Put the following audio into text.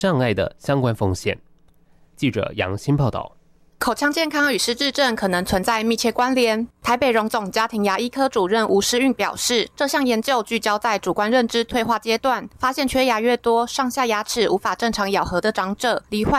障碍的相关风险。记者杨欣报道。 口腔健康与失智症可能存在密切关联。台北荣总家庭牙医科主任吴诗韵表示，这项研究聚焦在主观认知退化阶段，发现缺牙越多，上下牙齿无法正常咬合的长者，罹患